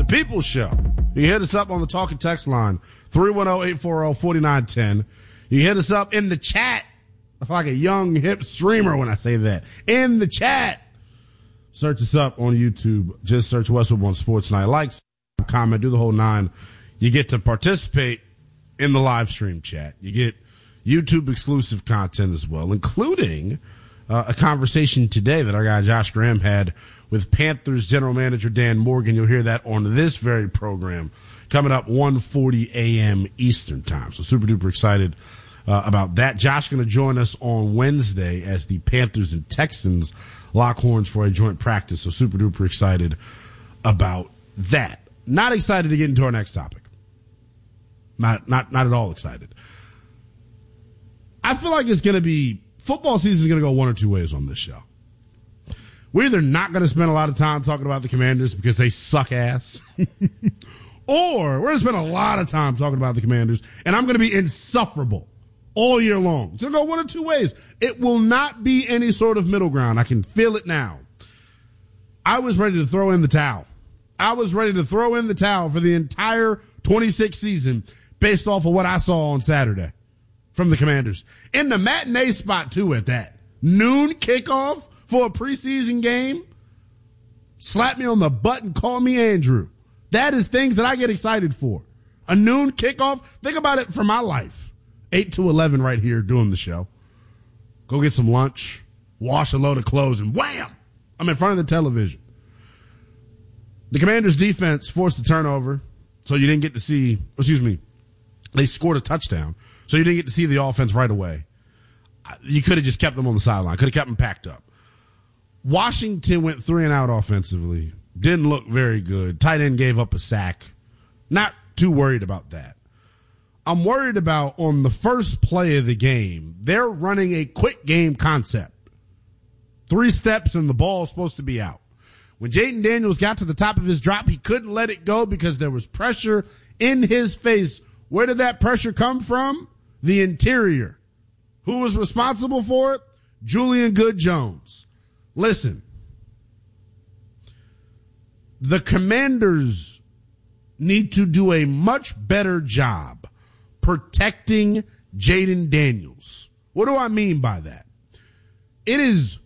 People's Show. You can hit us up on the talk and text line, 310-840-4910. You can hit us up in the chat. I feel like a young, hip streamer when I say that. In the chat. Search us up on YouTube. Just search Westwood One Sports Night. Like, comment, do the whole nine. You get to participate in the live stream chat. You get YouTube exclusive content as well, including a conversation today that our guy Josh Graham had with Panthers general manager Dan Morgan. You'll hear that on this very program coming up 1:40 a.m. Eastern time. So super duper excited about that. Josh going to join us on Wednesday as the Panthers and Texans lock horns for a joint practice. So super duper excited about that. Not excited to get into our next topic. Not at all excited. I feel like it's going to be, football season is going to go one or two ways on this show. We're either not going to spend a lot of time talking about the Commanders because they suck ass, or we're going to spend a lot of time talking about the Commanders, and I'm going to be insufferable all year long. It's going to go one or two ways. It will not be any sort of middle ground. I can feel it now. I was ready to throw in the towel. I was ready to throw in the towel for the entire 26 season based off of what I saw on Saturday from the Commanders. In the matinee spot, too, at that. Noon kickoff for a preseason game. Slap me on the butt and call me Andrew. That is things that I get excited for. A noon kickoff. Think about it for my life. 8 to 11 right here doing the show. Go get some lunch, wash a load of clothes, and wham! I'm in front of the television. The Commanders' defense forced a turnover, so you didn't get to see, they scored a touchdown, so you didn't get to see the offense right away. You could have just kept them on the sideline, could have kept them packed up. Washington went 3 and out offensively, didn't look very good. Tight end gave up a sack. Not too worried about that. I'm worried about on the first play of the game, they're running a quick game concept. 3 steps and the ball's supposed to be out. When Jayden Daniels got to the top of his drop, he couldn't let it go because there was pressure in his face. Where did that pressure come from? The interior. Who was responsible for it? Julian Good-Jones. Listen, the Commanders need to do a much better job protecting Jayden Daniels. What do I mean by that? It is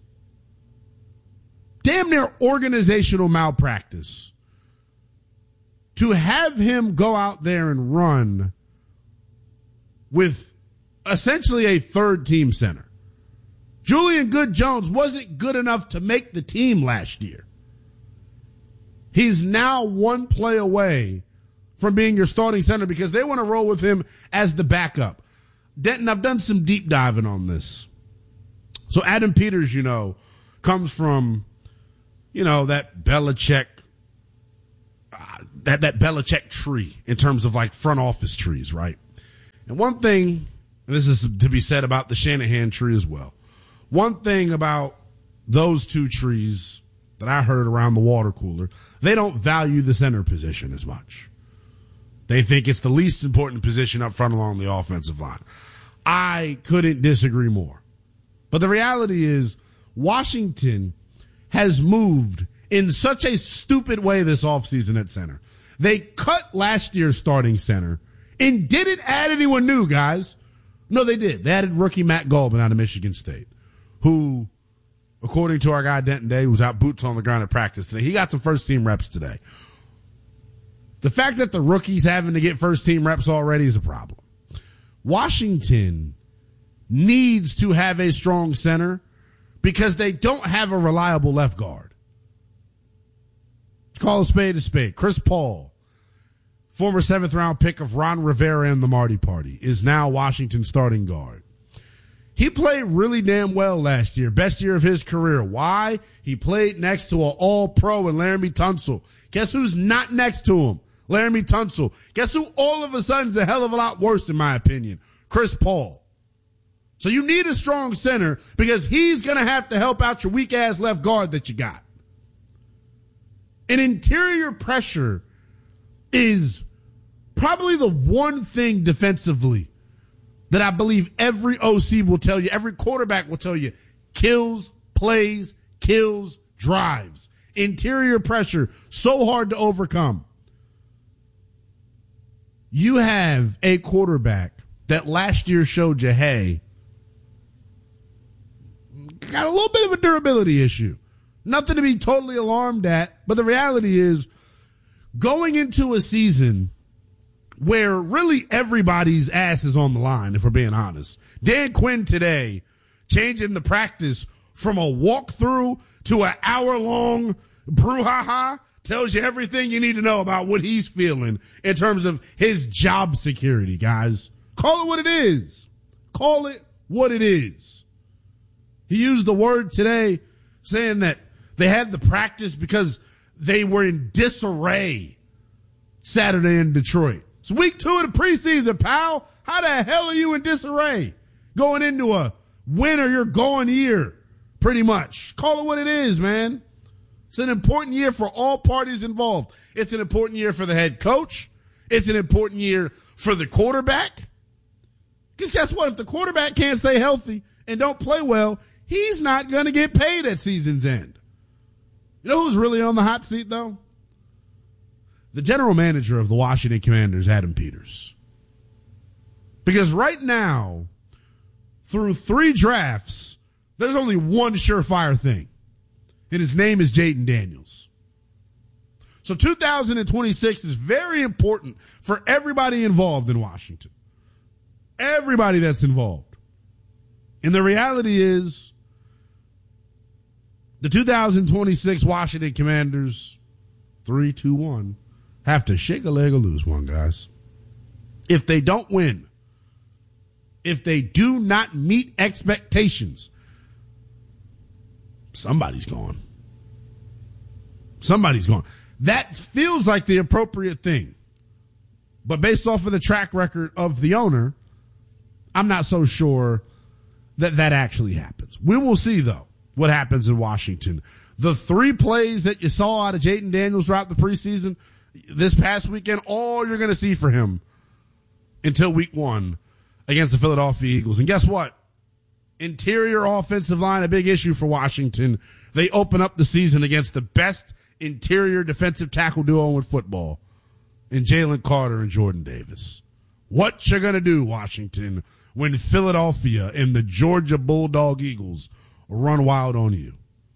damn near organizational malpractice to have him go out there and run with essentially a third team center. Julian Good-Jones wasn't good enough to make the team last year. He's now one play away from being your starting center because they want to roll with him as the backup. Denton, I've done some deep diving on this. So Adam Peters, comes from, that Belichick, that Belichick tree in terms of like front office trees, right? And one thing, and this is to be said about the Shanahan tree as well. One thing about those two trees that I heard around the water cooler, they don't value the center position as much. They think it's the least important position up front along the offensive line. I couldn't disagree more. But the reality is Washington has moved in such a stupid way this offseason at center. They cut last year's starting center and didn't add anyone new, guys. No, they did. They added rookie Matt Goldman out of Michigan State, who, according to our guy Denton Day, who's out boots on the ground at practice today, he got some first-team reps today. The fact that the rookie's having to get first-team reps already is a problem. Washington needs to have a strong center because they don't have a reliable left guard. Call a spade. Chris Paul, former 7th-round pick of Ron Rivera and the Marty Party, is now Washington's starting guard. He played really damn well last year, best year of his career. Why? He played next to an all-pro in Laramie Tunsil. Guess who's not next to him? Laramie Tunsil. Guess who all of a sudden is a hell of a lot worse, in my opinion? Chris Paul. So you need a strong center because he's going to have to help out your weak-ass left guard that you got. And interior pressure is probably the one thing defensively that I believe every OC will tell you, every quarterback will tell you, kills plays, kills drives. Interior pressure, so hard to overcome. you have a quarterback that last year showed you, hey, got a little bit of a durability issue. Nothing to be totally alarmed at, but the reality is going into a season where really everybody's ass is on the line, if we're being honest. Dan Quinn today changing the practice from a walkthrough to an hour-long brouhaha tells you everything you need to know about what he's feeling in terms of his job security, guys. Call it what it is. Call it what it is. He used the word today saying that they had the practice because they were in disarray Saturday in Detroit. It's week 2 of the preseason, pal. How the hell are you in disarray going into a win or you're gone year, pretty much? Call it what it is, man. It's an important year for all parties involved. It's an important year for the head coach. It's an important year for the quarterback. Because guess what? If the quarterback can't stay healthy and don't play well, he's not going to get paid at season's end. You know who's really on the hot seat, though? The general manager of the Washington Commanders, Adam Peters. Because right now, through 3 drafts, there's only one surefire thing. And his name is Jayden Daniels. So 2026 is very important for everybody involved in Washington. Everybody that's involved. And the reality is, the 2026 Washington Commanders, 3-2-1, have to shake a leg or lose one, guys. If they don't win, if they do not meet expectations, somebody's gone. Somebody's gone. That feels like the appropriate thing. But based off of the track record of the owner, I'm not so sure that that actually happens. We will see, though, what happens in Washington. The 3 plays that you saw out of Jayden Daniels throughout the preseason this past weekend, all you're going to see for him until week 1 against the Philadelphia Eagles. And guess what? Interior offensive line, a big issue for Washington. They open up the season against the best interior defensive tackle duo in football in Jalen Carter and Jordan Davis. What you going to do, Washington, when Philadelphia and the Georgia Bulldog Eagles run wild on you?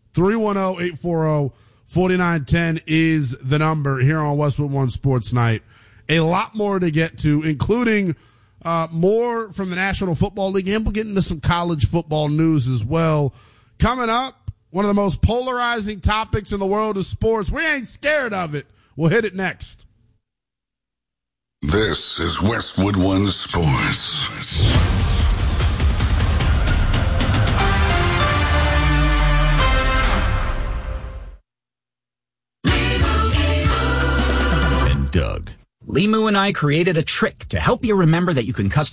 310-840-4910 is the number here on Westwood One Sports Night. A lot more to get to, including more from the National Football League, and we'll get into some college football news as well. Coming up, one of the most polarizing topics in the world of sports. We ain't scared of it. We'll hit it next. This is Westwood One Sports. And Doug. Limu and I created a trick to help you remember that you can customize